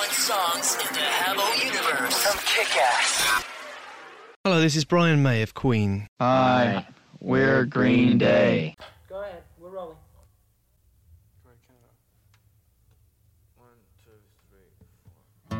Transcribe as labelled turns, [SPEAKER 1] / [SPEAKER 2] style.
[SPEAKER 1] 1 songs in the Habbo universe from Kick-Ass.
[SPEAKER 2] Hello, this is Brian May of Queen.
[SPEAKER 3] Hi, we're Green Day.
[SPEAKER 4] Go ahead, we're rolling.